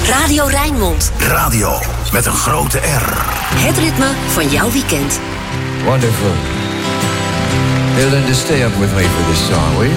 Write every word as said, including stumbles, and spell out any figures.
Radio Rijnmond. Radio met een grote R. Het ritme van jouw weekend. Wonderful. Hey, Linda, stay up with me for this song, will you?